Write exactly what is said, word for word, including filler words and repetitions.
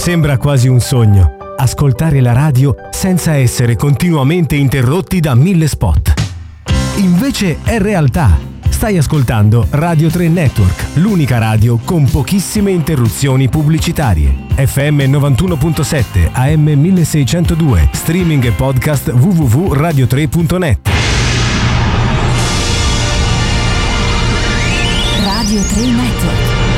Sembra quasi un sogno, ascoltare la radio senza essere continuamente interrotti da mille spot. Invece è realtà. Stai ascoltando Radio tre Network, l'unica radio con pochissime interruzioni pubblicitarie. F M novantuno virgola sette, A M milleseicentodue, streaming e podcast w w w punto radio tre punto net. Radio tre Network.